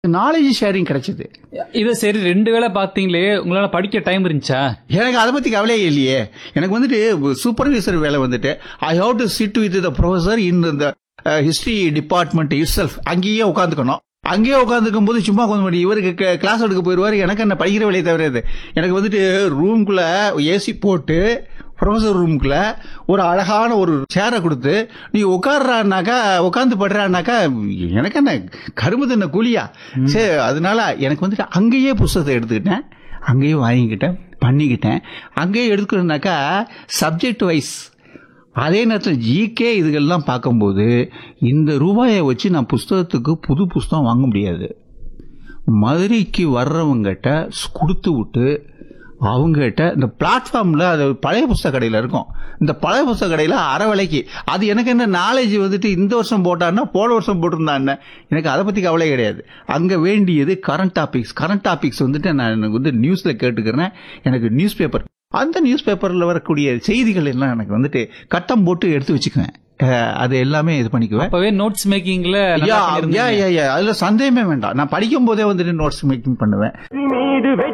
Knowledge sharing கிடைச்சது. இது சரி, 2 வேளை பாத்தீங்களே, உங்களால படிக்க டைம் இருந்துச்சா? எனக்கு அதை பத்தி கவலையே இல்லையே. எனக்கு வந்துட்டு சூப்பர்வைசர் வேலை வந்துட்டு I have to sit with the professor in the history department itself. அங்கேயே உட்காந்துக்கணும். அங்கேயே உட்காந்துக்கும் போது சும்மா கொஞ்சம் இவருக்கு கிளாஸ் எடுக்க போயிடுவாரு. எனக்கு என்ன படிக்கிற வேலையை தவிர எனக்கு வந்துட்டு ரூம்குள்ள ஏசி போட்டு ப்ரொஃபசர் ரூமுக்குள்ள ஒரு அழகான ஒரு சேரை கொடுத்து நீ உட்காடுறான்னாக்கா உட்காந்து படுறான்னாக்கா எனக்கு என்ன கரும்பு தின்ன கூலியா? சரி, அதனால எனக்கு வந்துட்டு அங்கேயே புஸ்தகத்தை எடுத்துக்கிட்டேன், அங்கேயே வாங்கிக்கிட்டேன், பண்ணிக்கிட்டேன். அங்கேயே எடுத்துக்கிட்டேனாக்கா சப்ஜெக்ட் வைஸ். அதே நேரத்தில் ஜிகே இதுகள்லாம் பார்க்கும்போது இந்த ரூபாயை வச்சு நான் புஸ்தகத்துக்கு புது புஸ்தகம் வாங்க முடியாது. மதுரைக்கு வர்றவங்கிட்ட கொடுத்து விட்டு அவங்ககிட்ட இந்த பிளாட்ஃபார்ம்ல அது பழைய புஸ்தக கடையில் இருக்கும். இந்த பழைய புஸ்தக கடையில் அரை விலைக்கு. அது எனக்கு என்ன நாலேஜ் வந்துட்டு இந்த வருஷம் போட்டான்னா போன வருஷம் போட்டிருந்தான்னு எனக்கு அதை பற்றி கவலை கிடையாது. அங்கே வேண்டியது கரண்ட் டாபிக்ஸ் வந்துட்டு நான் எனக்கு வந்து நியூஸில் கேட்டுக்கிறேன். எனக்கு நியூஸ் பேப்பர், அந்த நியூஸ் பேப்பரில் வரக்கூடிய செய்திகள் எல்லாம் எனக்கு வந்துட்டு கட்டம் போட்டு எடுத்து வச்சுக்குவேன். அது எல்லாமே இது பண்ணிக்குவேன். அப்பவே நோட்ஸ் மேக்கிங்ல அதுல சந்தேகமே வேண்டாம். நான் படிக்கும் போதே வந்துட்டு நோட்ஸ் மேக்கிங் பண்ணுவேன்.